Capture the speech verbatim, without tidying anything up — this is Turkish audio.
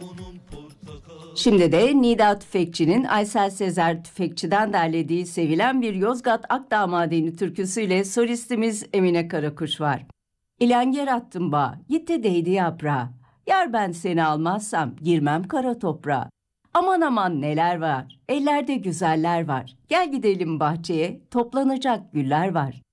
Şimdi de Nida Tüfekçi'nin Aysel Sezer Tüfekçi'den derlediği sevilen bir Yozgat Akdağ Madeni türküsüyle solistimiz Emine Karakuş var. İlenger attım bağ, gitti değdi yaprağa. Yar ben seni almazsam girmem kara toprağa. Aman aman neler var, ellerde güzeller var. Gel gidelim bahçeye, toplanacak güller var.